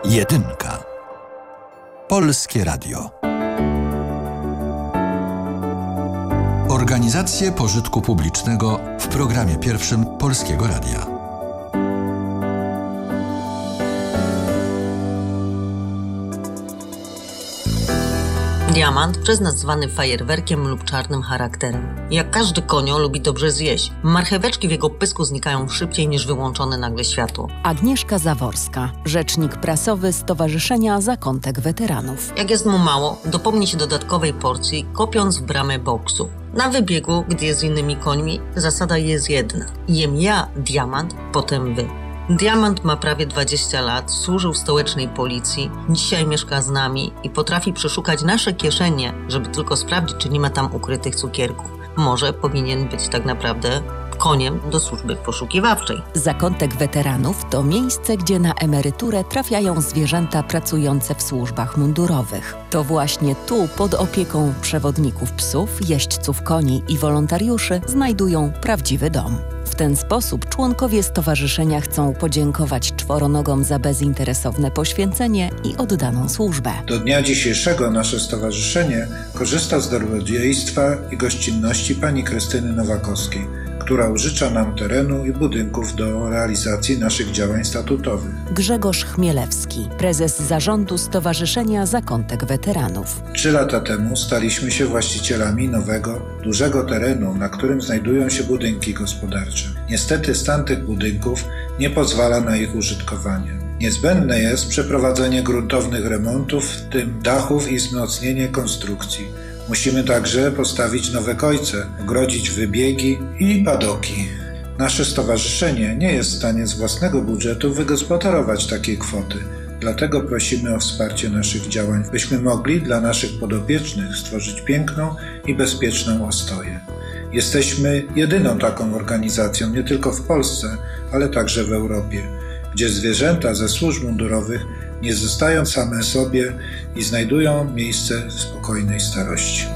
Jedynka. Polskie Radio. Organizacje pożytku publicznego w programie pierwszym Polskiego Radia. Diamant, przez nas zwany fajerwerkiem lub czarnym charakterem. Jak każdy konio lubi dobrze zjeść. Marcheweczki w jego pysku znikają szybciej niż wyłączone nagle światło. Agnieszka Zaworska, rzecznik prasowy Stowarzyszenia Zakątek Weteranów. Jak jest mu mało, dopomni się dodatkowej porcji, kopiąc w bramę boksu. Na wybiegu, gdy jest z innymi końmi, zasada jest jedna. Jem ja, Diamant, potem wy. Diamant ma prawie 20 lat, służył w stołecznej policji, dzisiaj mieszka z nami i potrafi przeszukać nasze kieszenie, żeby tylko sprawdzić, czy nie ma tam ukrytych cukierków. Może powinien być tak naprawdę koniem do służby poszukiwawczej. Zakątek Weteranów to miejsce, gdzie na emeryturę trafiają zwierzęta pracujące w służbach mundurowych. To właśnie tu, pod opieką przewodników psów, jeźdźców koni i wolontariuszy, znajdują prawdziwy dom. W ten sposób członkowie stowarzyszenia chcą podziękować czworonogom za bezinteresowne poświęcenie i oddaną służbę. Do dnia dzisiejszego nasze stowarzyszenie korzysta z dobrodziejstwa i gościnności pani Krystyny Nowakowskiej, która użycza nam terenu i budynków do realizacji naszych działań statutowych. Grzegorz Chmielewski, prezes zarządu Stowarzyszenia Zakątek Weteranów. 3 lata temu staliśmy się właścicielami nowego, dużego terenu, na którym znajdują się budynki gospodarcze. Niestety stan tych budynków nie pozwala na ich użytkowanie. Niezbędne jest przeprowadzenie gruntownych remontów, w tym dachów i wzmocnienie konstrukcji. Musimy także postawić nowe kojce, ogrodzić wybiegi i padoki. Nasze stowarzyszenie nie jest w stanie z własnego budżetu wygospodarować takiej kwoty. Dlatego prosimy o wsparcie naszych działań, byśmy mogli dla naszych podopiecznych stworzyć piękną i bezpieczną ostoję. Jesteśmy jedyną taką organizacją nie tylko w Polsce, ale także w Europie, gdzie zwierzęta ze służb mundurowych nie zostają same sobie i znajdują miejsce w spokojnej starości.